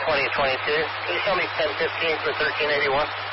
2022. Can you show me 1015 for 1381?